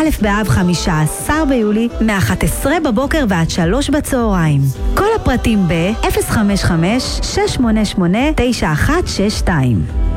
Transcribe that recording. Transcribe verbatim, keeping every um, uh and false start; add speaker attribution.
Speaker 1: א' באב חמישה עשר ביולי, מ-אחת עשרה בבוקר ועד שלוש בצהריים. כל הפרטים ב-אפס חמש חמש שש שמונה שמונה תשע אחת שש שתיים.